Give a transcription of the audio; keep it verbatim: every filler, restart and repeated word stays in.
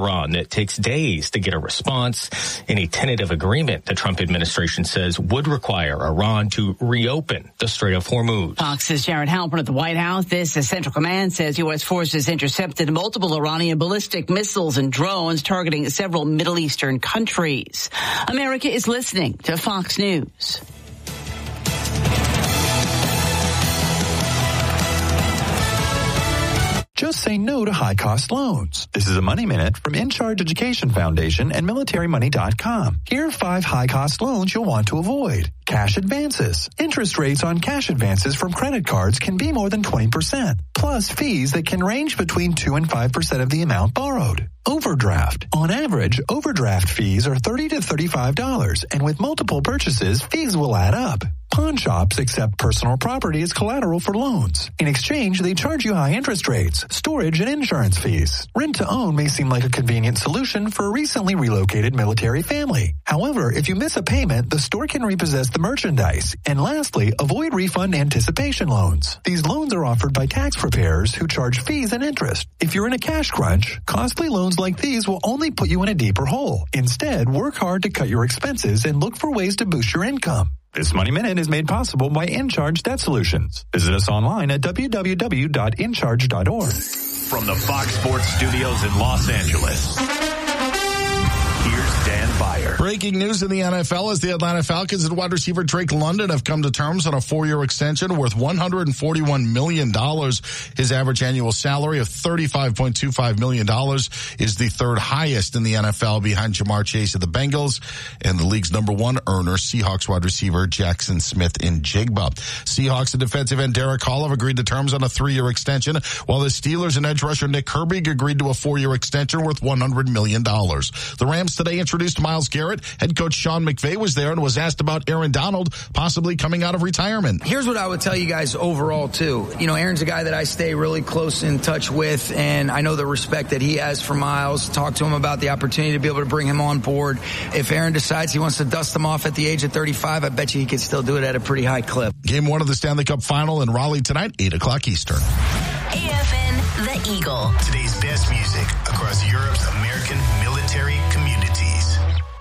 Tehran. It takes days to get a response. Any tentative agreement, the Trump administration says, would require Iran to reopen the Strait of Hormuz. Fox's Jared Halpern at the White House. This is Central Command says U S forces intercepted multiple Iranian ballistic missiles and drones targeting several Middle Eastern countries. America is listening to Fox News. Just say no to high-cost loans. This is a Money Minute from In Charge Education Foundation and military money dot com. Here are five high-cost loans you'll want to avoid. Cash advances. Interest rates on cash advances from credit cards can be more than twenty percent, plus fees that can range between two and five percent of the amount borrowed. Overdraft. On average, overdraft fees are thirty to thirty-five dollars, and with multiple purchases, fees will add up. Pawn shops accept personal property as collateral for loans. In exchange, they charge you high interest rates, storage, and insurance fees. Rent-to-own may seem like a convenient solution for a recently relocated military family. However, if you miss a payment, the store can repossess the merchandise. And lastly, avoid refund anticipation loans. These loans are offered by tax preparers who charge fees and interest. If you're in a cash crunch, costly loans like these will only put you in a deeper hole. Instead, work hard to cut your expenses and look for ways to boost your income. This Money Minute is made possible by InCharge Debt Solutions. Visit us online at w w w dot in charge dot org. From the Fox Sports Studios in Los Angeles, here's Dan Byer. Breaking news in the N F L as the Atlanta Falcons and wide receiver Drake London have come to terms on a four-year extension worth one hundred forty-one million dollars. His average annual salary of thirty-five point two five million dollars is the third highest in the N F L behind Jamar Chase of the Bengals and the league's number one earner, Seahawks wide receiver Jackson Smith-Njigba. Seahawks and defensive end Derek Carr have agreed to terms on a three-year extension, while the Steelers and edge rusher Nick Herbig agreed to a four-year extension worth one hundred million dollars. The Rams today introduced Myles Garrett. Head coach Sean McVay was there and was asked about Aaron Donald possibly coming out of retirement. Here's what I would tell you guys overall, too. You know, Aaron's a guy that I stay really close in touch with, and I know the respect that he has for Myles. Talk to him about the opportunity to be able to bring him on board. If Aaron decides he wants to dust him off at the age of thirty-five, I bet you he could still do it at a pretty high clip. Game one of the Stanley Cup Final in Raleigh tonight, eight o'clock Eastern. A F N, The Eagle. Today's best music across Europe's American military community.